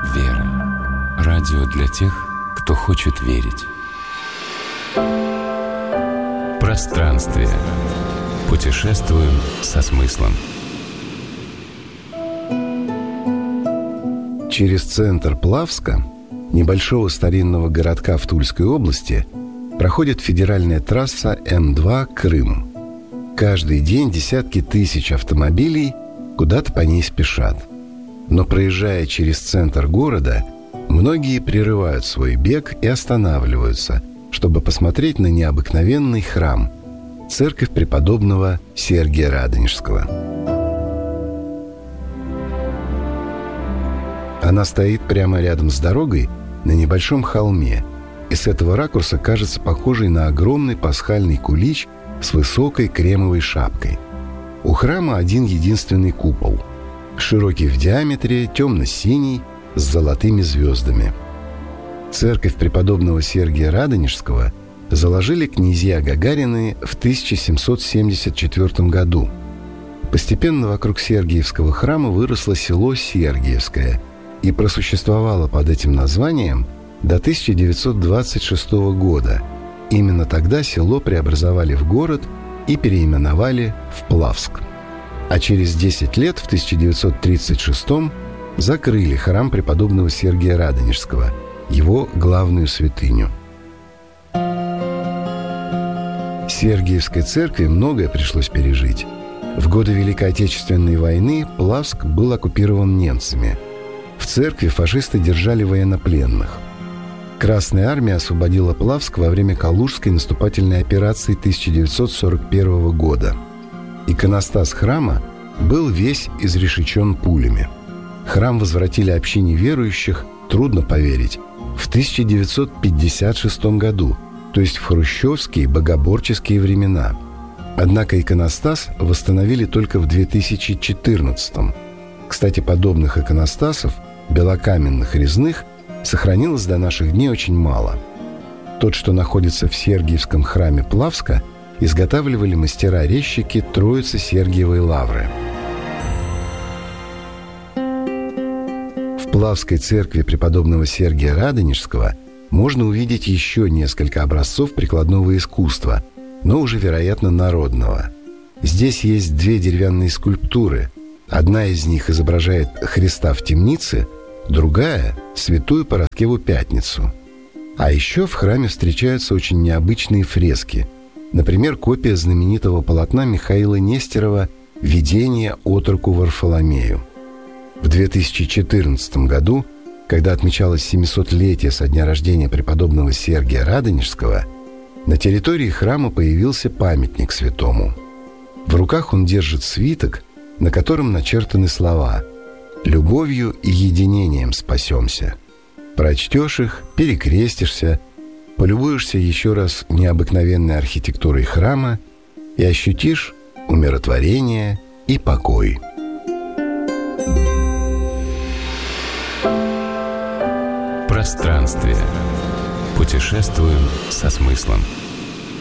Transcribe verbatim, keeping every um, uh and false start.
Вера. Радио для тех, кто хочет верить. Пространствие. Путешествуем со смыслом. Через центр Плавска, небольшого старинного городка в Тульской области, проходит федеральная трасса эм два «Крым». Каждый день десятки тысяч автомобилей куда-то по ней спешат. Но проезжая через центр города, многие прерывают свой бег и останавливаются, чтобы посмотреть на необыкновенный храм – церковь преподобного Сергия Радонежского. Она стоит прямо рядом с дорогой на небольшом холме, и с этого ракурса кажется похожей на огромный пасхальный кулич с высокой кремовой шапкой. У храма один единственный купол, широкий в диаметре, темно-синий, с золотыми звездами. Церковь преподобного Сергия Радонежского заложили князья Гагарины в тысяча семьсот семьдесят четвёртом году. Постепенно вокруг Сергиевского храма выросло село Сергиевское и просуществовало под этим названием до тысяча девятьсот двадцать шестого года. Именно тогда село преобразовали в город и переименовали в Плавск. А через десять лет, в тысяча девятьсот тридцать шестом, закрыли храм преподобного Сергия Радонежского, его главную святыню. Сергиевской церкви многое пришлось пережить. В годы Великой Отечественной войны Плавск был оккупирован немцами. В церкви фашисты держали военнопленных. Красная армия освободила Плавск во время Калужской наступательной операции тысяча девятьсот сорок первого года. Иконостас храма был весь изрешечен пулями. Храм возвратили общине верующих, трудно поверить, в тысяча девятьсот пятьдесят шестом году, то есть в хрущевские богоборческие времена. Однако иконостас восстановили только в две тысячи четырнадцатом. Кстати, подобных иконостасов, белокаменных резных, сохранилось до наших дней очень мало. Тот, что находится в Сергиевском храме Плавска, изготавливали мастера-резчики Троицы Сергиевой Лавры. В Плавской церкви преподобного Сергия Радонежского можно увидеть еще несколько образцов прикладного искусства, но уже, вероятно, народного. Здесь есть две деревянные скульптуры. Одна из них изображает Христа в темнице, другая – Святую Параскеву Пятницу. А еще в храме встречаются очень необычные фрески. Например, копия знаменитого полотна Михаила Нестерова «Видение отроку Варфоломею». В две тысячи четырнадцатом году, когда отмечалось семисотлетие со дня рождения преподобного Сергия Радонежского, на территории храма появился памятник святому. В руках он держит свиток, на котором начертаны слова «Любовью и единением спасемся». Прочтешь их, перекрестишься, полюбуешься еще раз необыкновенной архитектурой храма и ощутишь умиротворение и покой. Пространствие. Путешествуем со смыслом.